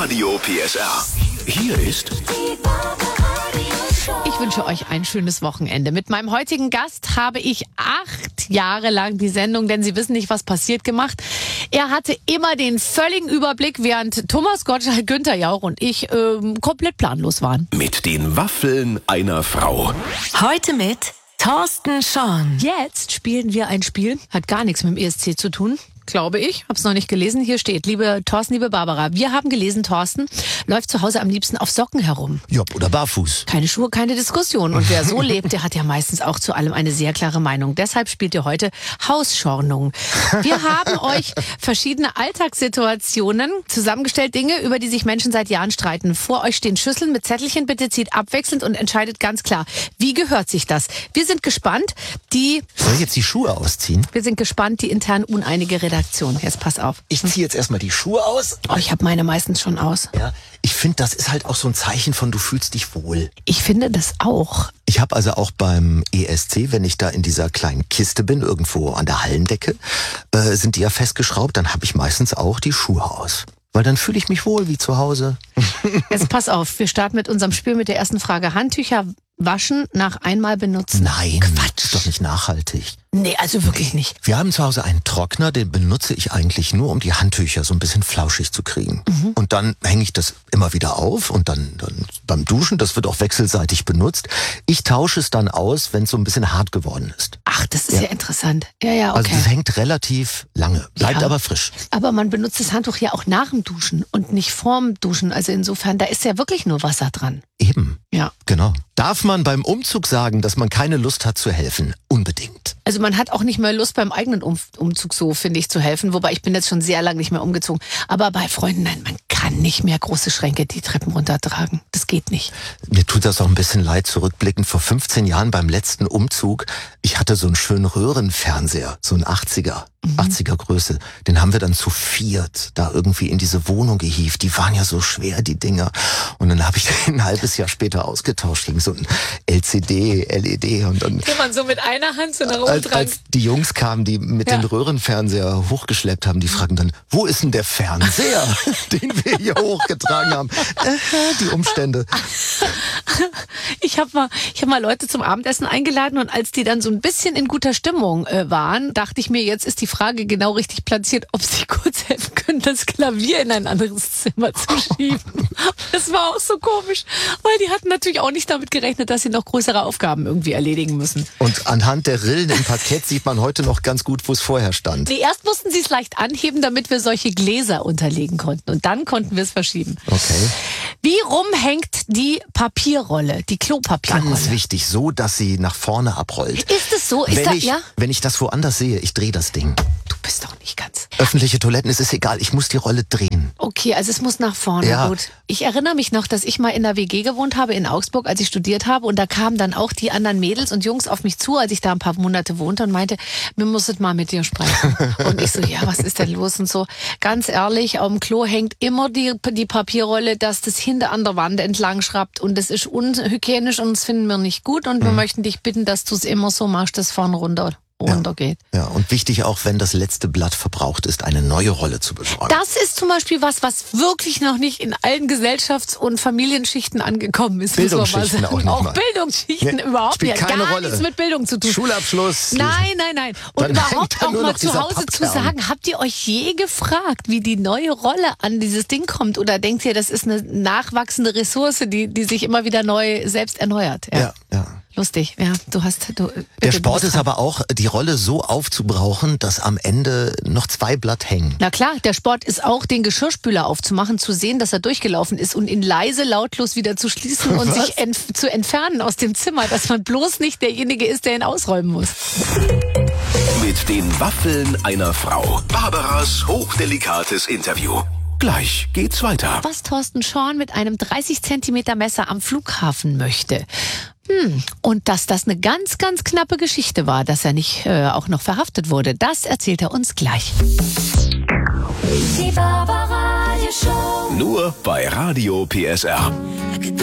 Radio PSR. Hier ist Ich wünsche euch ein schönes Wochenende. Mit meinem heutigen Gast habe ich 8 Jahre lang die Sendung, denn Sie wissen nicht, was passiert, gemacht. Er hatte immer den völligen Überblick, während Thomas Gottschalk, Günther Jauch und ich komplett planlos waren. mit den Waffeln einer Frau. Heute mit Thorsten Schorn. Jetzt spielen wir ein Spiel, hat gar nichts mit dem ESC zu tun. Glaube ich, hab's noch nicht gelesen. Hier steht, liebe Thorsten, liebe Barbara, wir haben gelesen, Thorsten läuft zu Hause am liebsten auf Socken herum. Job oder barfuß. Keine Schuhe, keine Diskussion. Und wer so lebt, der hat ja meistens auch zu allem eine sehr klare Meinung. Deshalb spielt ihr heute Hausschornung. Wir haben euch verschiedene Alltagssituationen zusammengestellt, Dinge, über die sich Menschen seit Jahren streiten. Vor euch stehen Schüsseln mit Zettelchen, bitte zieht abwechselnd und entscheidet ganz klar, wie gehört sich das? Wir sind gespannt, die Soll ich jetzt die Schuhe ausziehen? intern uneinige Redaktion. Jetzt pass auf. Ich ziehe jetzt erstmal die Schuhe aus. Oh, ich habe meine meistens schon aus. Ja, ich finde, das ist halt auch so ein Zeichen von, du fühlst dich wohl. Ich finde das auch. Ich habe also auch beim ESC, wenn ich da in dieser kleinen Kiste bin, irgendwo an der Hallendecke, sind die ja festgeschraubt, dann habe ich meistens auch die Schuhe aus. Weil dann fühle ich mich wohl wie zu Hause. Jetzt pass auf, wir starten mit unserem Spiel mit der ersten Frage. Handtücher waschen nach einmal benutzen. Nein, Quatsch. das ist doch nicht nachhaltig. Nee, also wirklich nicht. Wir haben zu Hause einen Trockner, den benutze ich eigentlich nur, um die Handtücher so ein bisschen flauschig zu kriegen. Und dann hänge ich das immer wieder auf und dann beim Duschen, das wird auch wechselseitig benutzt. Ich tausche es dann aus, wenn es so ein bisschen hart geworden ist. Ach, das ist ja interessant. Ja, okay. Also das hängt relativ lange, bleibt Ja. aber frisch. Aber man benutzt das Handtuch ja auch nach dem Duschen und nicht vorm Duschen. Also insofern, da ist ja wirklich nur Wasser dran. Eben, Ja. genau. Darf man beim Umzug sagen, dass man keine Lust hat zu helfen? Unbedingt. Also man hat auch nicht mehr Lust beim eigenen Umzug so, finde ich, zu helfen. Wobei ich bin jetzt schon sehr lange nicht mehr umgezogen. Aber bei Freunden, nein, man kann nicht mehr große Schränke die Treppen runtertragen. Das geht nicht. Mir tut das auch ein bisschen leid, zurückblickend. Vor 15 Jahren beim letzten Umzug, ich hatte so einen schönen Röhrenfernseher, so einen 80er Größe. Den haben wir dann zu 4 da irgendwie in diese Wohnung gehievt. Die waren ja so schwer, die Dinger. Und dann habe ich den ein halbes Jahr später ausgetauscht gegen so ein LCD, LED. Und dann, Kann man so mit einer Hand so nach als die Jungs kamen, die mit Ja. den Röhrenfernseher hochgeschleppt haben, die fragen dann, wo ist denn der Fernseher, den wir hier hochgetragen haben? Die Umstände. Ich hab mal Leute zum Abendessen eingeladen und als die dann so ein bisschen in guter Stimmung waren, dachte ich mir, jetzt ist die Frage genau richtig platziert, ob sie kurz helfen können, das Klavier in ein anderes Zimmer zu schieben. Das war auch so komisch, weil die hatten natürlich auch nicht damit gerechnet, dass sie noch größere Aufgaben irgendwie erledigen müssen. Und anhand der Rillen im Parkett sieht man heute noch ganz gut, wo es vorher stand. Nee, erst mussten sie es leicht anheben, damit wir solche Gläser unterlegen konnten. Und dann konnten wir es verschieben. Okay. Wie rum hängt die Papierrolle, die Klopapierrolle? Ganz wichtig, so, dass sie nach vorne abrollt. Ist es so? Ist Wenn ich das woanders sehe, ich drehe das Ding. Du bist doch nicht ganz... Öffentliche Toiletten, es ist egal, ich muss die Rolle drehen. Okay, also es muss nach vorne, Ja. gut. Ich erinnere mich noch, dass ich mal in einer WG gewohnt habe in Augsburg, als ich studiert habe. Und da kamen dann auch die anderen Mädels und Jungs auf mich zu, als ich da ein paar Monate wohnte und meinte, wir müssen mal mit dir sprechen. Und ich so, ja, was ist denn los? Und so, ganz ehrlich, auf dem Klo hängt immer die Papierrolle, dass das hinter an der Wand entlang schraubt. Und das ist unhygienisch und das finden wir nicht gut. Und wir möchten dich bitten, dass du es immer so machst, dass vorne runtergeht. Ja, und wichtig auch, wenn das letzte Blatt verbraucht ist, eine neue Rolle zu besorgen. Das ist zum Beispiel was wirklich noch nicht in allen Gesellschafts- und Familienschichten angekommen ist. muss man mal Bildungsschichten sagen. auch nicht mal. Bildungsschichten Nee, überhaupt spielt nicht. keine Gar Rolle. nichts mit Bildung zu tun. Schulabschluss. Nein. Und Dann überhaupt hängt da auch nur mal noch zu dieser Hause zu Pappkern. sagen, habt ihr euch je gefragt, wie die neue Rolle an dieses Ding kommt? Oder denkt ihr, das ist eine nachwachsende Ressource, die sich immer wieder neu selbst erneuert? Ja. Lustig, ja. Der Sport ist aber auch, die Rolle so aufzubrauchen, dass am Ende noch 2 Blatt hängen. Na klar, der Sport ist auch, den Geschirrspüler aufzumachen, zu sehen, dass er durchgelaufen ist und ihn leise, lautlos wieder zu schließen und Was? sich zu entfernen aus dem Zimmer, dass man bloß nicht derjenige ist, der ihn ausräumen muss. Mit den Waffeln einer Frau. Barbaras hochdelikates Interview. Gleich geht's weiter. Was Thorsten Schorn mit einem 30 Zentimeter Messer am Flughafen möchte. Und dass das eine ganz, ganz knappe Geschichte war, dass er nicht auch noch verhaftet wurde, das erzählt er uns gleich. Die Barbara Radio Show. Nur bei Radio PSR.